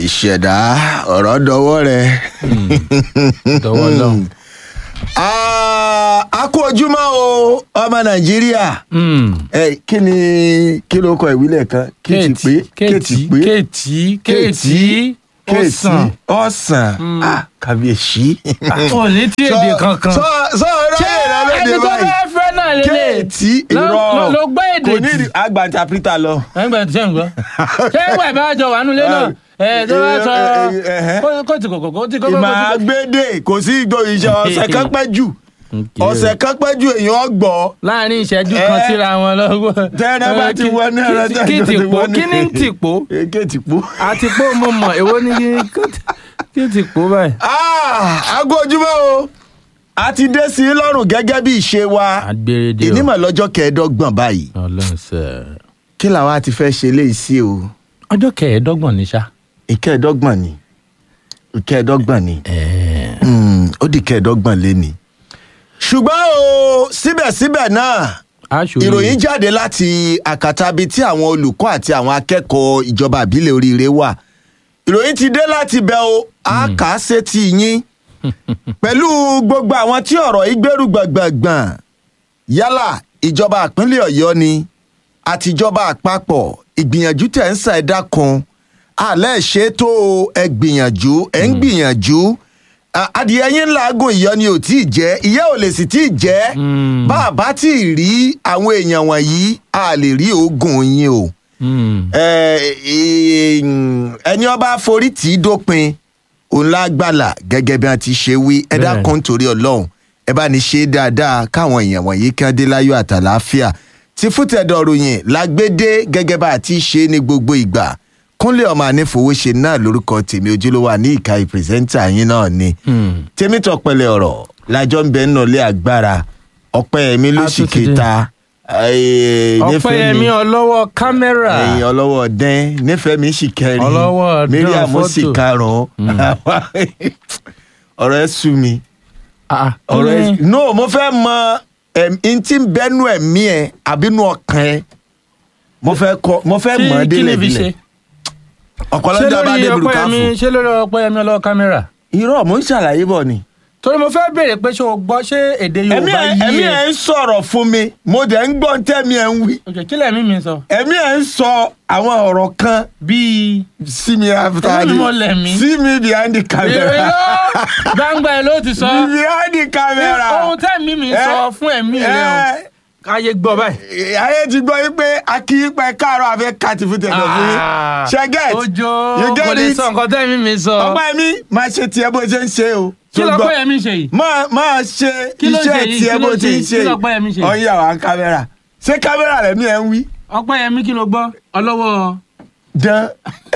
ìṣẹ̀dá ọ̀rọ̀ dọwọ́ rẹ̀. dọwọ́ lọ́hùn. a kú ojúmọ́ o ọmọ nàìjíríà. kí ló kọ ìwílẹ̀ kan kéètì ọ̀sán kàbíyèsí. ò ní tí èdè kankan. sọ ọ̀rọ̀ yẹn lọ lóde ẹni tó báyìí. fẹ́ fẹ́ náà lélẹ̀. kéètì irọ́ ló gbọ́ èdè kò ní àgbà interpreter lọ. ẹgbẹ́ tí ń gbọ́. ṣé ìwà ìbájọ wà nulẹ̀ náà tó bá sọ kóòtù kòkòkò tí kòkòkò. ìmọ̀ àgbédè kò sí ìgbò ìṣe ọ̀sẹ̀ kan pẹ́ jù èèyàn gbọ́. láàrin ìṣẹ́jú kan síra wọn lọ́wọ́. tẹ́rẹ bá ti wọ ní ẹ̀rọ tẹ́rẹ kí tìpó kí ní tìpó. kéètìpó. àtìpó mo mọ̀ èwo ní kí tìpó báyìí. aago ojúmọ́ o a ti dé sí i lọ́rùn gẹ́gẹ́ bí ìṣe wa agbèrèdè o ìnímọ̀ lọ́jọ́ kẹẹ̀ẹ́dọ́gbọ̀n báyìí. ọlọ́sẹ̀. kí làwa ti fẹ́ ṣe léyìí sí o. ọjọ́ kẹẹ̀ẹ́dọ́gbọ̀n ní sá. ìkẹẹ̀ẹ́dọ́gbọ̀n ni ó di kẹẹ̀ẹ́dọ́gbọ̀n léni. ṣùgbọ́n o síbẹ̀síbẹ̀ náà ìròyìn jáde láti àkàtà bíi tí àwọn olùkọ́ àti àwọn akẹ́kọ̀ọ́ ìjọba ìbílẹ̀ oríire wà. ìròyìn ti dé láti bẹ̀ o àkà sétí yín pẹ̀lú gbogbo àwọn tí ọ̀rọ̀ ìgbèrú gbọ̀ngbọ̀ngbọ̀n yálà ìjọba ìpínlẹ̀ ọ̀yọ́ ni àtijọba àpapọ̀ ìgbìyànjú tẹ̀ ń sa ẹ̀dá kan alẹ́ ṣètò ẹ gbìyànjú ẹ ń gbìyànjú adìẹ yín làágùn ìyọ́ ni ò tí ì jẹ́ ìyẹ́ ò lè sì tí ì jẹ́ bá a bá tí ì rí àwọn èèyàn wọ̀nyí a lè rí oògùn yín o ẹni ọba forí tì í dópin òun lágbàlà gẹ́gẹ́ bí wọ́n ti ṣe wí ẹ dákun torí ọlọ́run ẹ bá ní ṣe dáadáa káwọn èèyàn wọ̀nyí kí wọ́n dé láyọ̀ àtàlàáfíà tí fútẹ̀dọ̀ ròyìn lágbédé gẹ́gẹ́ bá a ti ṣe ní gbogbo ìgbà kúnlẹ̀ ọmọ ànífowóṣe náà lórúkọ tèmi ojúlówó ní ìka ìpírẹsẹ́ńtà yín náà ni tèmi tọpẹlẹ ọ̀rọ̀ lájọ ń bẹ ń nọlé agbára Ọpẹ́yẹmí ló sì kéta Ọpẹ́yẹmí ọlọ́wọ́ kámẹ́rà ọlọ́wọ́ dẹ́n Nífẹ̀mí sì kẹrin Mariam sì karùn-ún ọ̀rọ̀ ẹ sú mi no mo fẹ́ mọ n tí ń bẹ́nu ẹ̀mí ẹ̀ àbínú ọkàn ẹ̀ mo fẹ́ mọ̀ ẹ́ délẹ̀ ọ̀pọ̀lọpọ̀ bá dé burúkú fún. ṣé lórí Ọpẹ́yẹmí ọlọ́wọ́ kámẹ́rà. irọ́ mo ń ṣàlàyé bọ̀ ni. torí mo fẹ́ béèrè pé ṣé o gbọ́ ṣé èdè Yorùbá yìí. ẹ̀mí ẹ̀ ń sọ̀rọ̀ fún mi mo dẹ̀ ń gbọ́ tẹ́mi ẹ̀ ń wí. òkè kí lẹ̀mí mi sọ. ẹ̀mí ẹ̀ ń sọ àwọn ọ̀rọ̀ kan bíi. sí mi after the sí mi behind the camera. gbangba ẹ ló ti sọ. behind the camera. ohun tẹ́mi mi sọ fún ẹ̀mí rẹ o. ayé gbọ́ báyìí. ayé ti gbọ́ wípé akíyípẹ́ káàárọ̀ àfẹ́ káàtì fún tẹ̀lé fún yín. ṣe get ojo kò lè sọ nǹkan tẹ́mi mi sọ. Ọpẹ́yẹmí máa ṣe tiẹ̀ bó ṣe ń ṣe o. kí Ọpẹ́yẹmí ṣe yìí. máa ṣe iṣẹ́ tiẹ̀ bó ṣe ń ṣe yìí. ọ̀yà wà kámẹ́rà ṣé kámẹ́rà rẹ̀ mi ẹ̀ ń wí. Ọpẹ́yẹmí kí ló gbọ́ ọlọ́wọ́. dán.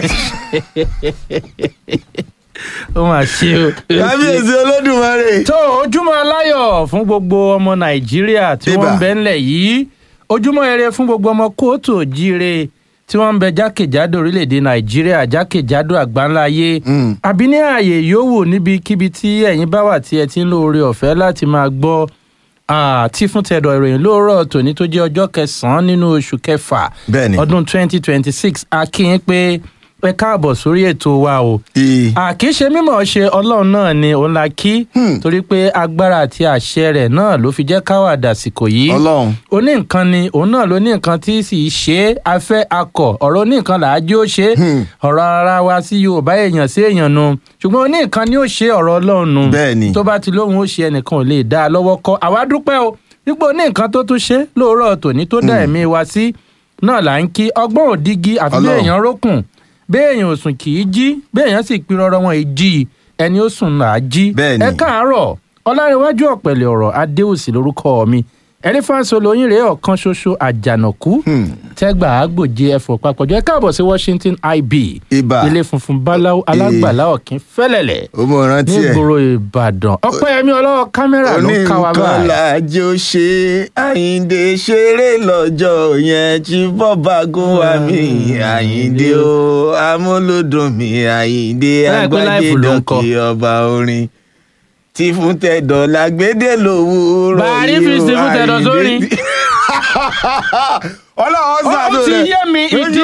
ó mà ṣe o. kábíyèsí Olódùmarè. tó ojúmọ́ aláyọ̀ fún gbogbo ọmọ Nàìjíríà tí wọ́n ń bẹ ńlẹ̀ yìí ojúmọ́ ire fún gbogbo ọmọ kóòtù òjíire tí wọ́n ń bẹ jákèjádò orílẹ̀-èdè Nàìjíríà jákèjádò àgbáńlá ayé àbí ní ààyè yòówù níbikíbi tí ẹ̀yin bá wà tí ẹ ti ń lo oore ọ̀fẹ́ láti máa gbọ́ tí fún tẹ̀dọ̀ ìròyìn lóòrọ̀ tòní tó jẹ́ ọjọ́ kẹsàn-án nínú oṣù kẹfà ọdún 2026 a kí yín pé ẹ káàbọ̀ sórí ètò wa o. àkíṣe mímọ̀ ṣe Ọlọ́run náà ni òun la kí torí pé agbára àti àṣẹ rẹ̀ náà ló fi jẹ́ káwà dàsìkò yìí. Ọlọ́run oní nǹkan ni òun náà ló ní nǹkan tí sì ṣe afẹ́ akọ̀ ọ̀rọ̀ oní nǹkan làájú ó ṣe ọ̀rọ̀ ara wa sí Yorùbá èèyàn sí èèyàn nu ṣùgbọ́n oní nǹkan ni ó ṣe ọ̀rọ̀ Ọlọ́run nu tó bá ti lóhun ó ṣe ẹnìkan ò lè dá a lọ́wọ́ kọ́ àwa dúpẹ́ o wípé oní nǹkan tó tún ṣe lóòrọ̀ tòní tó dá ẹ̀mí wa sí náà là ń kí ọgbọ́n òdígí àfi bí èèyàn rókùn béèyàn ò sùn kì í jí béèyàn sì pín rọrọ wọn ìjì ẹni ó sùn là á jí. ẹ káàárọ̀ Ọlárẹ̀wájú Ọ̀pẹ̀lẹ̀ ọ̀rọ̀ Adéòsì lórúkọ mi ẹni fáṣọ lóyún rèé ọ̀kan ṣoṣo àjànàkú tẹ́gbà àgbòjì ẹ̀fọ́ papọ̀jọ́ ẹ káàbọ̀ sí Washington IB ilé funfun báláwo alágbàlá ọ̀kín fẹ́lẹ̀lẹ̀ nígboro Ìbàdàn Ọpẹ́yẹmí ọlọ́wọ́ kámẹ́rà ló ń ká wa báyìí. oníkan làjò ṣe Àyìndé ṣeré lọ́jọ́ yẹn tí bọ́ba gún wa mi Àyìndé o amúlùdùn mi Àyìndé agbájédọ́kì ọba orin tí fún tẹ̀dọ̀ lágbédè lówùúrọ̀ yìí o. bàárí fi sí fún tẹ̀dọ̀ sórí. Ọlọ́run ṣàánú rẹ̀. ó ti yé mi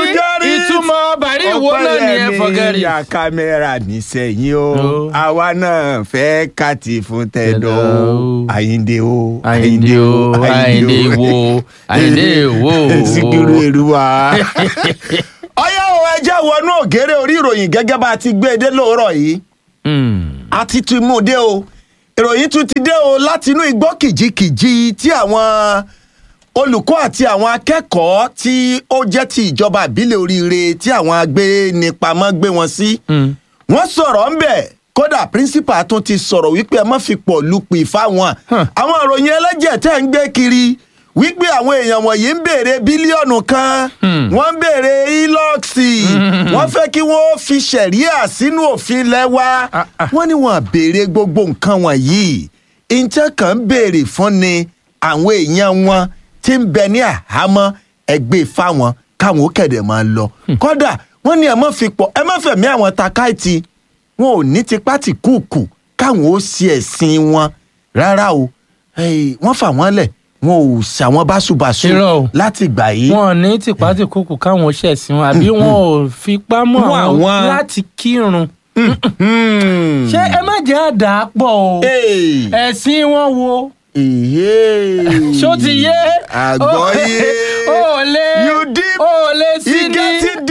ìtumọ̀ bàrí ìwo náà ni ẹ fọgẹ́rì. ọpẹ́yẹmí ya kámẹ́rà nísẹ̀yìn o àwa náà fẹ́ kàtì fún tẹ̀dọ̀ o àyíǹde o àyíǹde o àyíǹde wo àyíǹde wo. Síkírù Èrúwà. ọyá o ẹjẹ́ wọnú ògèrè orí ìròyìn gẹ́gẹ́ bá a ti gbé e dé lóòrọ̀ yìí. a ti tún mú dé o ìròyìn tún ti dé o láti inú igbó kìjikìji tí àwọn olùkọ́ àti àwọn akẹ́kọ̀ọ́ tí ó jẹ́ ti ìjọba ìbílẹ̀ Oríire tí àwọn agbénipamọ́ gbé wọn sí. wọ́n sọ̀rọ̀ ńbẹ̀ kódà píríncípà tún ti sọ̀rọ̀ wípé ẹ má fi pọ̀ lupì fáwọn. àwọn ìròyìn ẹlẹ́jẹ̀ tẹ́ ń gbé kiri wípé àwọn èèyàn wọ̀nyí ń béèrè bílíọ̀nù kan wọ́n ń béèrè ílọ́ọ̀sì wọ́n fẹ́ kí wọ́n fi ṣẹ̀ríà sínú òfin lẹ́wà wọ́n ní wọ́n béèrè gbogbo nǹkan wọ̀nyí ìǹtẹ́ kan ń béèrè fún ni àwọn èèyàn wọn tí ń bẹ ní àhámọ́ ẹgbẹ́ fáwọn káwọn ó kẹ̀dẹ̀ máa lọ kódà wọ́n ní ẹ má fi pọ̀ ẹ má fẹ̀mí àwọn takáìtì wọn ò ní tipá tì kúùkù káwọn ó ṣe ẹ̀sìn wọn rárá o wọ́n fà wọ́n lẹ̀ wọn ò ṣàwọn báṣubàṣu láti gbà yìí. wọn ò ní tìpátìkúkù káwọn ṣẹ̀sìn wọn àbí wọn ò fipá mọ́ àwọn láti kírun. ṣé ẹ má jẹ́ àdá pọ̀ o ẹ̀sìn wọn wo. ṣó ti yé. àgbọ̀yé o lè o lè sí ní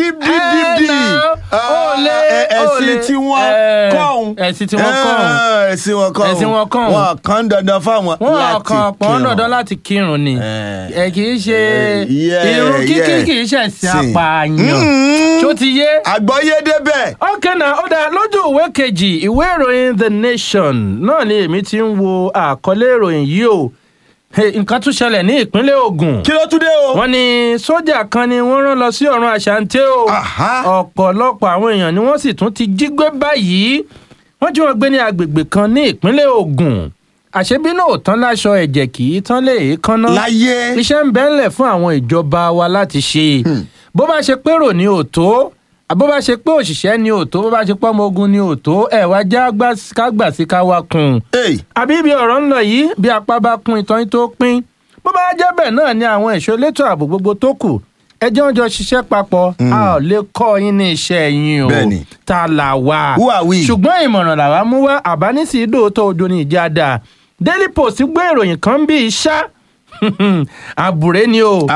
ẹ̀sìn tí wọ́n kọ́hún. ẹ̀sìn tí wọ́n kọ́hún. ẹ̀sìn wọn kọ́hún. wọn kàn dandan fáwọn láti kírun. wọn kàn pọ́n dandan láti kírun ni. kì í ṣe irun kíkí kì í ṣe ẹ̀sìn apààyàn. ṣó ti yé. àgbọ̀yé débẹ̀. ok na ó dáa lójú ìwé kejì ìwé ìròyìn The Nation náà ni èmi ti ń wo àkọlé ìròyìn yìí o nǹkan tún ṣẹlẹ̀ ní ìpínlẹ̀ Ògùn. kí ló tún dé o. wọ́n ní sójà kan ni wọ́n rán lọ sí ọ̀run àṣàǹtẹ̀ o. ọ̀pọ̀lọpọ̀ àwọn èèyàn ni wọ́n sì tún ti jí gbé báyìí. wọ́n jí wọn gbé ní agbègbè kan ní ìpínlẹ̀ Ògùn. àṣebí náà ò tán láṣọ ẹ̀jẹ̀ kì í tán lè kánná. láyé. iṣẹ́ ń bẹ́ńlẹ̀ fún àwọn ìjọba wa láti ṣe. bó bá ṣe pérò ní òtó bó bá ṣe pé òṣìṣẹ́ ni òtó bó bá ṣe pé ọmọ ogun ni òtó ẹ̀ wá já kágbà sí ká wá kún un. àbí ibi ọ̀rọ̀ ń lọ yìí bí apá bá kún ìtàn yín tó pín bó bá jẹ́ bẹ́ẹ̀ náà ni àwọn ẹ̀ṣọ́ elétò ààbò gbogbo tó kù ẹjẹ́ wọn jọ ṣiṣẹ́ papọ̀ a ò lè kọ́ yín ní iṣẹ́ yín o ta là wá ṣùgbọ́n ìmọ̀ràn làwa mú wá àbánísì ìdóòtọ́ ojú ni ìjà dà Daily Post gbé ìròyìn kan bí iṣá àbúré ni o.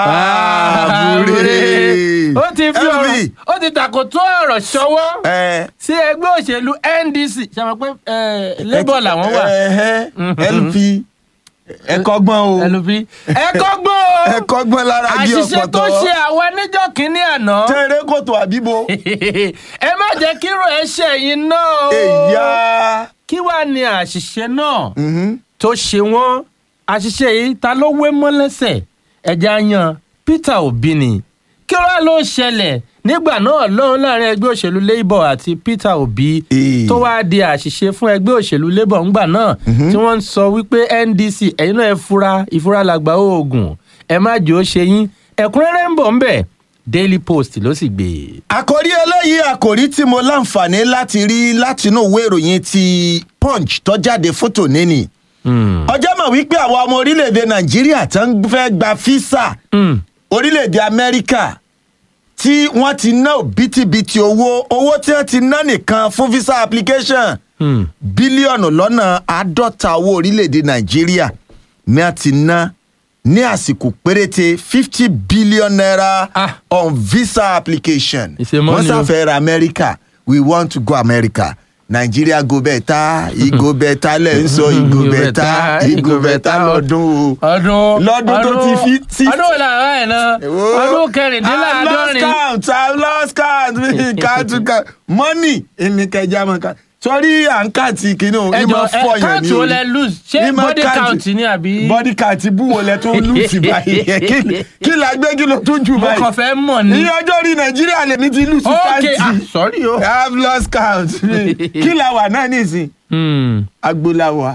àbúré. ó ti fi ọ̀rọ̀ ó ti tàkòtò ọ̀rọ̀ ṣọwọ́ sí ẹgbẹ́ òṣèlú NDC ṣe mọ̀ pé Labour làwọn wà. LP ẹ̀kọ́gbọ́n o. LP ẹ̀kọ́gbọ́n o. ẹ̀kọ́gbọ́n lára bí ọ̀pọ̀tọ́. àṣìṣe tó ṣe àwa níjọ́ kínní àná. tẹ̀rẹ̀ kòtò àbíbo. ẹ má jẹ́ kírò ẹ ṣẹ̀yìn náà o. èyá. kí wàá ní àṣìṣe náà tó ṣe wọ́n àṣìṣe yìí ta ló wé mọ́ lẹ́sẹ̀ ẹ̀já yan Peter Obi ni kí wàá ló ṣẹlẹ̀ nígbà náà lọ́hùn láàrin ẹgbẹ́ òṣèlú Labour àti Peter Obi tó wáá di àṣìṣe fún ẹgbẹ́ òṣèlú Labour ńgbà náà tí wọ́n ń sọ wípé NDC ẹ̀yin náà ẹ fura ìfura làgbà oògùn ẹ má jẹ́ ó ṣe yín ẹ̀kúnrẹ́rẹ́ ń bọ̀ ńbẹ̀ Daily Post ló sì gbé. àkòrí eléyìí àkòrí tí mo láǹfààní láti rí látinú ìwé ìròyìn ti Punch tó jáde fótò níní ọjọ́ mọ̀ wípé àwọn ọmọ orílẹ̀-èdè Nàìjíríà tó ń fẹ́ gba físà orílẹ̀-èdè Amẹ́ríkà tí wọ́n ti ná òbítíbitì owó tí wọ́n ti ná nìkan fún visa application bílíọ̀nù lọ́nà 50 owó orílẹ̀-èdè Nàìjíríà ní a ti ná ní àsìkò péréte 50 billion naira on visa application wọ́n sáfẹ́ ra Amẹ́ríkà we want to go America. Nigeria go better, e go better lẹ́nsọ, e go better lọ́dún o. lọ́dún tó ti fi ti. ọdún wo làwọn ẹ̀ náà ọdún kẹrìndínláàádọ́rin. I lost count money èmi kẹjá mọ ká sọrí àǹkàtì kìnnìún ní ma fọ yẹn ní orí. ẹjọ ẹ káàtì wo lẹ lose ṣé body count ni àbí. body count bú wo lẹ tó lose báyìí kí la gbé kí ló tún jù báyìí. mo kàn fẹ́ mọ̀ ni. ní ọjọ́ orí Nàìjíríà lèmi ti lose count. sorry o. I have lost count. kí la wà náà nísìn. agbóláwa.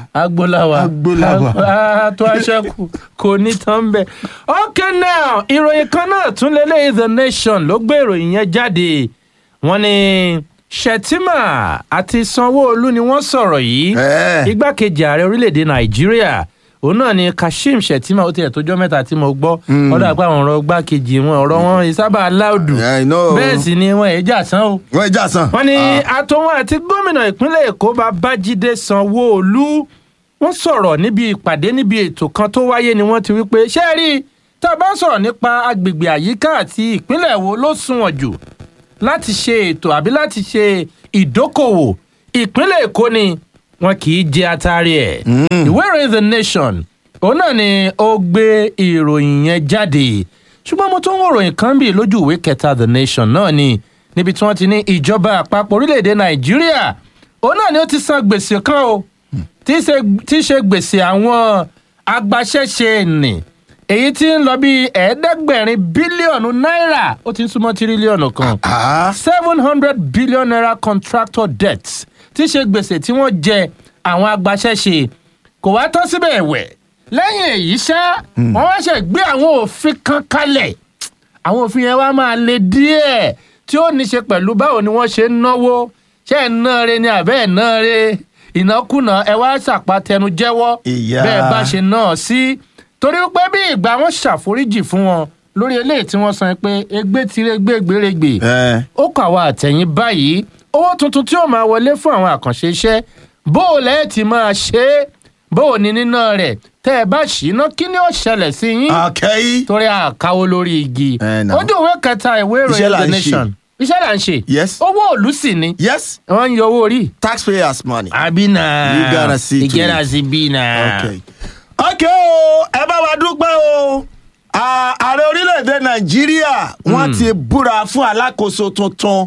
tó aṣẹ́kù kò ní tán bẹ́ẹ̀. okay now ìròyìn kan náà tún lélẹ́yìn The Nation ló gbé ìròyìn yẹn jáde wọ́n ní Shettima àti Sanwó-Olú ni wọ́n sọ̀rọ̀ yìí igbákejì ààrẹ orílẹ̀-èdè Nàìjíríà òun náà ni Kashim Shettima ó tiẹ̀ tójọ́ mẹ́ta tí mo gbọ́ ọ̀dọ̀ àpá àwọn ọ̀rọ̀ gbákejì wọn ọ̀rọ̀ wọn sábà láòdù bẹ́ẹ̀ sì ni wọn èjà sán o. wọ́n èjà sán. wọ́n ní àtòwọn àti gómìnà ìpínlẹ̀ Èkó Babájídé Sanwó-Olú wọ́n sọ̀rọ̀ níbi ìpàdé níbi ètò kan tó wáyé ni wọ́n ti wí pé ṣé ẹ rí tá a bá ń sọ̀rọ̀ nípa agbègbè àyíká àti ìpínlẹ̀ wo ló sunwọ̀n jù láti ṣe ètò àbí láti ṣe ìdókòwò ìpínlẹ̀ Èkó ni wọn kì í jẹ atari ẹ̀. ìwé ìròyìn The Nation òun náà ni ó gbé ìròyìn yẹn jáde ṣùgbọ́n mo tún ń wòròyìn kan bí lójú ìwé kẹta The Nation náà ni níbi tí wọ́n ti ní ìjọba àpapọ̀ orílẹ̀-èdè Nàìjíríà òun náà ni ó ti san gbèsè kan o tí í ṣe gbèsè àwọn agbaṣẹ́ṣe nì èyí tí ń lọ bí 500 bílíọ̀nù náírà ó ti ń súnmọ́ tírílíọ̀nù kan 700 billion naira contractor debt tí í ṣe gbèsè tí wọ́n jẹ àwọn agbaṣẹ́ṣe kò wá tán síbẹ̀ ẹ̀wẹ̀ lẹ́yìn èyí ṣá wọ́n wá ṣe gbé àwọn òfin kan kalẹ̀ àwọn òfin yẹn wá máa le díẹ̀ tí ó ní ṣe pẹ̀lú báwo ni wọ́n ṣe ń náwó ṣé ẹ̀ ń ná re ni àbẹ́ ẹ̀ ná re ìnákùná ẹ wá ṣàpàtẹnu jẹ́wọ́ bẹ́ẹ̀ bá ṣe náà sí torí pé bí ìgbà wọn ṣàforíjì fún wọn lórí eléyìí tí wọ́n san pé egbé tirẹgbẹ gbèrègbè ó kọ àwọn àtẹ̀yìn báyìí owó tuntun tí ó máa wọlé fún àwọn àkànṣe iṣẹ́ bó o lẹ́ẹ̀ tí máa ṣe é bó o ní níná rẹ̀ tẹ́ ẹ bá ṣìná kí ni ó ṣẹlẹ̀ sí yín torí àkáwó lórí igi ojú ìwé kẹta ìwé ìròyìn The Nation iṣẹ́ là ń ṣe. Yes. owó òlú sì ni. Yes. wọ́n ń yọ owó orí. taxpayers money. àbí náà you gotta see to it. ìgẹ́ra sí bí náà. ok o ẹ bá wa dúpẹ́ o ààrẹ orílẹ̀-èdè Nàìjíríà wọ́n ti búra fún alákòóso tuntun.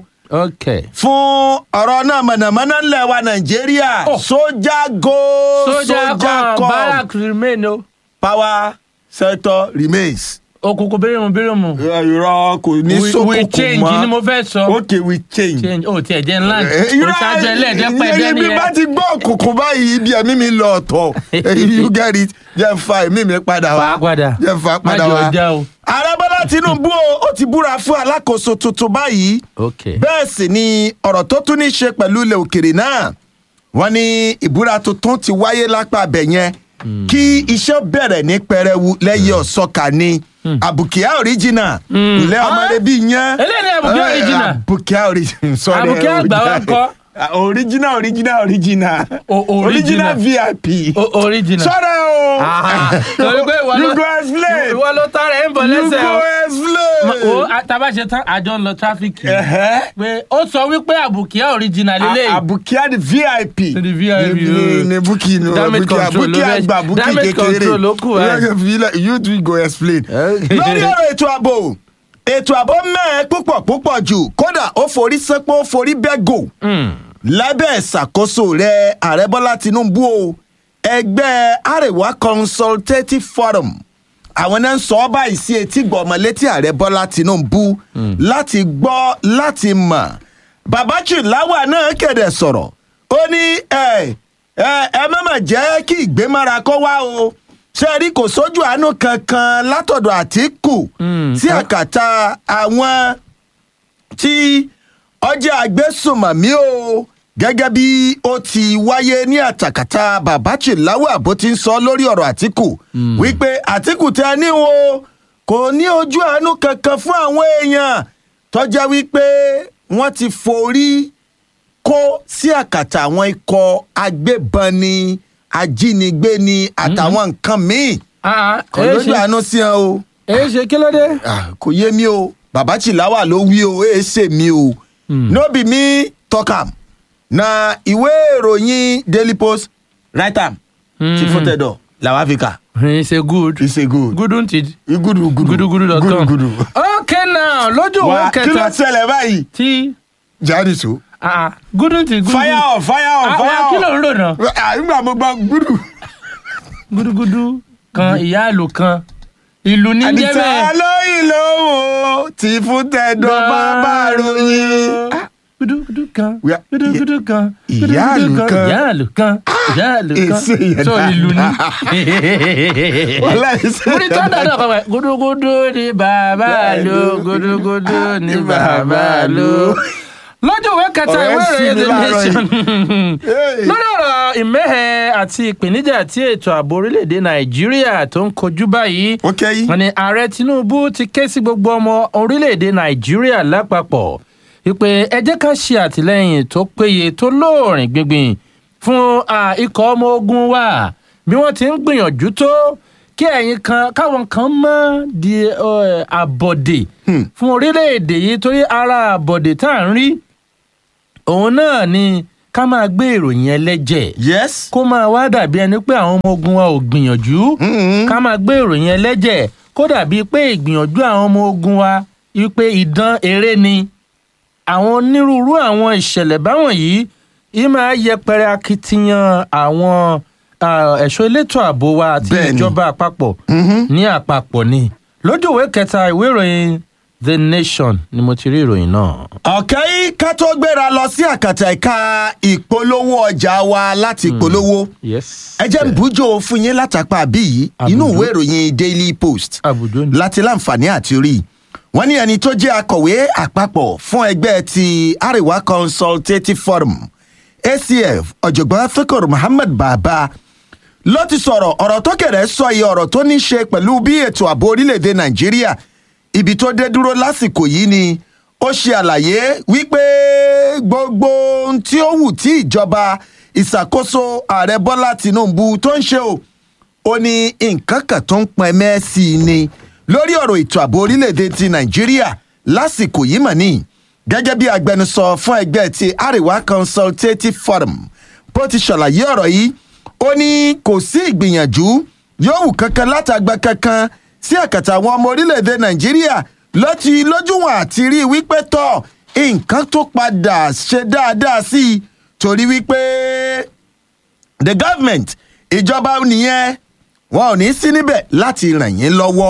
fún ọ̀rọ̀ náà mọ̀nàmọ́ná ńlẹ̀ wa Nàìjíríà. sójà go sójà kan barak remain o. power sector remains. Òkùnkùn bírùmù. Irọ́ kò ní sókùnkùn mọ́. We change ni mo fẹ́ sọ. Okay, we change. O tiẹ̀ jẹ́ ńlá o ṣáájú ẹlẹ́ẹ̀dẹ́ pẹ́ dẹ́ni yẹn. Ibi bá ti gbọ́ òkùnkùn báyìí ibi ẹ̀mí mi lọ ọ̀tọ̀. You get it? Jẹ́ fa ẹ̀mí mi padà wá. Jẹ́ fa padà wá. Má jọ já o. Ààrẹ Bọ́lá Tinubu ó ti búra fún alákòóso tuntun báyìí. Bẹ́ẹ̀ sì ni ọ̀rọ̀ tó tún ní ṣe pẹ̀lú ilẹ̀ òkèrè náà. Wọ́n ní ìbúra tuntun ti wáyé lápá abẹ yẹn. Kí iṣẹ́ bẹ̀rẹ̀ ní pẹrẹwu lẹ́yìn ọ̀sọ́ka ni. Abukia original. Ilé ọmọdé bí yẹn. Eléyìí Abukia original. Abukia original. Sorry. Abukia àgbà wa kọ́. Original. Original VIP. Original. Sọ́dọ̀ o. Torí pé you go explain. Ìwọ ló tara ẹ̀ ń bọ̀ lẹ́sẹ̀ o. You go explain. O taba ṣe tán àjọ ń lọ tráfíkì. Pé ó sọ wípé Abukia original lélẹ́yìí. Abukia the VIP. The VIP. Ní Bukki ní Abukia àgbà Bukki kékeré. Damage control ló kù wá. You too go explain. Lórí ọ̀rọ̀ ètò ààbò mẹ́ẹ̀ púpọ̀ jù kódà ó forí sẹ́pọ̀ ó forí bẹ́gò lábẹ́ ìṣàkóso rẹ̀ ààrẹ Bọ́lá Tinubu o ẹgbẹ́ Arewa Consultative Forum àwọn náà ń sọ ọ́ báyìí sí etí gbọ̀mọ̀létí ààrẹ Bọ́lá Tinubu láti gbọ́ láti mọ̀ Babaji Lawa náà kéde sọ̀rọ̀ ó ní ẹ má mà jẹ́ kí ìgbémára kó wá o ṣe rí kò sójú àánú kankan látọ̀dọ̀ Àtíkù sí àkàtà àwọn tí ọjà agbésùnmọ̀mí o gẹ́gẹ́ bí ó ti wáyé ní àtàkàtà Babaji Lawa bó ti ń sọ lórí ọ̀rọ̀ Àtíkù wípé Àtíkù tẹ ní o kò ní ojú àánú kankan fún àwọn èèyàn tó jẹ́ wípé wọ́n ti forí kó sí àkàtà àwọn ikọ̀ agbébọn ni ajínigbé ni àtàwọn nǹkan míì kò lójú àánú sí ẹ o. èyí ṣe kí ló dé. kò yé mi o Babaji Lawa ló wí o èyí ṣe mi o no be me talk am na ìwé ìròyìn Daily Post write am ti fún tẹ̀dọ̀ làwọn Áfíríkà. It's a good. It's a good. Goodn't it? Gudugudu.com. Okay now lójú òwe kẹta. Kí ló ṣẹlẹ̀ báyìí? Tí. Jáde so. Goodn't it? Fire off. Kí ló ń rò náà? Nígbà mo gbọ́ gudu. Gudugudu kan ìyáàlú kan ìlú ní jẹ́ bẹ́ẹ̀. Àdìsá lóyìn lówó tí fún tẹ̀dọ̀ bàbá ròyìn. Gudugudu kan ìyáàlú kan so ìlú ní. Múrí tó dáná kọ́ wẹ̀ gudugudu ni bàbá lò gudugudu ni bàbá lò. Lọ́jọ́ ìwé kẹta ìwé ìròyìn The Nation lórí ọ̀rọ̀ ìmẹ́hẹ̀ àti ìpèníjà tí ètò ààbò orílẹ̀-èdè nàìjíríà tó ń kojú báyìí. wọ́n ní ààrẹ tinubu ti ké sí gbogbo ọmọ orílẹ̀-èdè nàìjíríà lápapọ̀ wípé ẹ jẹ́ ká ṣe àtìlẹ́yìn tó péye tó lóòrìn gbìngbìn fún ikọ̀ ọmọ ogun wa bí wọ́n ti ń gbìyànjú tó kí ẹ̀yin kan káwọn kan mọ́ di àbọ̀dè fún orílẹ̀-èdè yìí torí ara àbọ̀dè tá à ń rí òun náà ni ká máa gbé ìròyìn ẹlẹ́jẹ̀. yes. kó máa wá dàbí ẹni pé àwọn ọmọ ogun wa ò gbìyànjú. ká máa gbé ìròyìn ẹlẹ́jẹ̀ kó dàbí pé ìgbìyànjú àwọn ọmọ ogun wa wípé ìdán eré ni. àwọn onírúurú àwọn ìṣẹ̀lẹ̀ báwọn yìí yìí máa yẹpẹrẹ akitiyan àwọn ẹ̀ṣọ́ elétò ààbò wa àti ìjọba àpapọ̀ ní àpapọ̀ ni. lójú ìwé kẹta ìwé ìròyìn The Nation ni mo ti rí ìròyìn náà. ọ̀kẹ́ ká tó gbéra lọ sí àkàtà ẹ̀ka ìpolówó ọjà wa láti polówó. ẹ jẹ́ n bújò fún yín látàpá àbí yìí inú ìwé ìròyìn Daily Post láti láǹfààní àti rí. wọ́n ní ẹni tó jẹ́ akọ̀wé àpapọ̀ fún ẹgbẹ́ ti Arewa Consultative Forum ACF ọ̀jọ̀gbọ́n Fikir Muhammad Baba ló ti sọ̀rọ̀ ọ̀rọ̀ tó kẹ̀rẹ́ sọ iye ọ̀rọ̀ tó ní ṣe pẹ̀lú bí ètò ààbò orílẹ̀-èdè Nàìjíríà ibi tó dé dúró lásìkò yìí ni ó ṣe àlàyé wípé gbogbo ohun tí ó wù tí ìjọba ìṣàkóso ààrẹ Bọ́lá Tinubu tó ń ṣe ó ní nǹkan kan tó ń pọn mẹ́sì ni lórí ọ̀rọ̀ ètò ààbò orílẹ̀-èdè ti Nàìjíríà lásìkò yìí mà ní gẹ́gẹ́ bí agbẹnusọ fún ẹgbẹ́ ti Arewa Consultative Forum bó ti ṣàlàyé ọ̀rọ̀ yìí ó ní kò sí ìgbìyànjú yóò wù kankan látàgbà kankan sí àkàtà àwọn ọmọ orílẹ̀-èdè Nàìjíríà lọ́ti lójúwọ̀n àti rí wípé tọ́ nǹkan tó padà ṣe dáadáa sí i torí wípé the government ìjọba nìyẹn wọn ò ní sí níbẹ̀ láti ràn yín lọ́wọ́.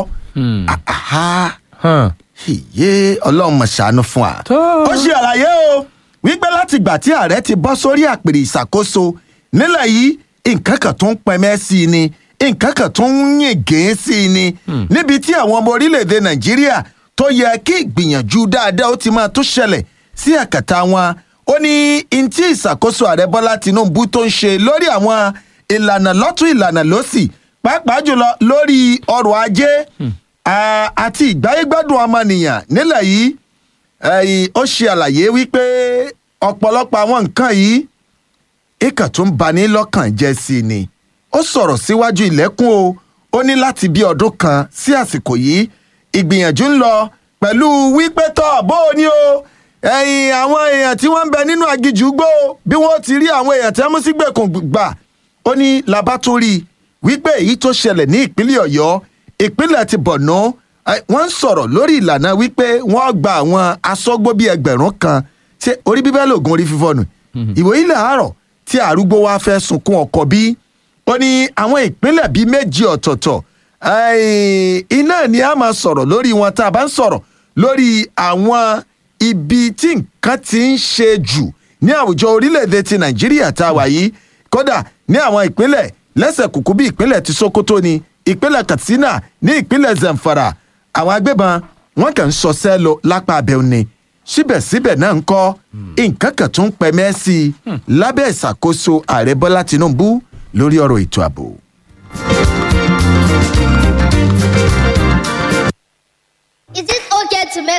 iye Ọlọ́run mọ̀ ṣàánú fún wa. ó ṣe àlàyé o wípé láti ìgbà tí ààrẹ ti bọ́ sórí àpèrè ìṣàkóso nílẹ̀ yìí nǹkan kan tó ń pẹmẹ́ sí i ni nǹkan kan tó ń yìn gèé sí i ni níbi tí àwọn ọmọ orílẹ̀-èdè Nàìjíríà tó yẹ kí ìgbìyànjú dáadáa ó ti máa tó ṣẹlẹ̀ sí àkàtà wọn. ó ní ntí ìṣàkóso ààrẹ Bọ́lá Tinubu tó ń ṣe lórí àwọn ìlànà lọ́tún ìlànà lósì pàápàá jùlọ lórí ọrọ̀ ajé àti ìgbáyégbádùn ọmọnìyàn nílẹ̀ yìí ó ṣe àlàyé wípé ọ̀pọ̀lọpọ̀ àwọn nǹkan yìí ìkà tó ń bani lọ́kàn jẹ́ sí ni. ó sọ̀rọ̀ síwájú ilẹ̀kùn ó ní láti bí ọdún kan sí àsìkò yìí ìgbìyànjú ń lọ pẹ̀lú wípé tọ́ bó o ní o àwọn èèyàn tí wọ́n ń bẹ nínú agijù gbó bí wọ́n ti rí àwọn èèyàn tí wọ́n mú sí gbèkùn gbà ó ní labatúrí wípé èyí tó ṣẹlẹ̀ ní ìpínlẹ̀ Ọ̀yọ́ ìpínlẹ̀ ti Borno wọ́n ń sọ̀rọ̀ lórí ìlànà wípé wọ́n gba àwọn aṣọ́gbó bíi 1000 kan ṣé orí bíbẹ́ lògùn orí fífọ́ nù ìwòyí làárọ̀ tí arúgbó wa fẹ́ sunkún ọkọ̀ bí ó ní àwọn ìpínlẹ̀ bíi 2 ọ̀tọ̀ọ̀tọ̀ iná ni a máa sọ̀rọ̀ lórí wọn tá a bá ń sọ̀rọ̀ lórí àwọn ibi tí nǹkan ti ń ṣe jù ní àwùjọ orílẹ̀-èdè ti Nàìjíríà tá a wà yìí kódà ní àwọn ìpínlẹ̀ lẹ́sẹ̀ kùkú bí ìpínlẹ̀ ti Sokoto ni ìpínlẹ̀ Katsina ní ìpínlẹ̀ Zamfara àwọn agbébọn wọn kàn ń ṣọṣẹ́ lọ lápá abẹ́ òní síbẹ̀síbẹ̀ náà ń kọ́ nǹkan kan tó ń pẹ́ mẹ́sì lábẹ́ ìṣàkóso ààrẹ Bọ́lá Tinubu lórí ọ̀rọ̀ ètò ààbò. Is it okay to make